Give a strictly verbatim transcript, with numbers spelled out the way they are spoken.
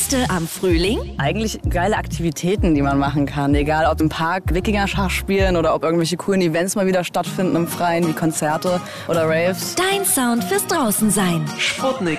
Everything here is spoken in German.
Beste am Frühling? Eigentlich geile Aktivitäten, die man machen kann. Egal ob im Park Wikinger-Schach spielen oder ob irgendwelche coolen Events mal wieder stattfinden im Freien, wie Konzerte oder Raves. Dein Sound fürs Draußensein. Sputnik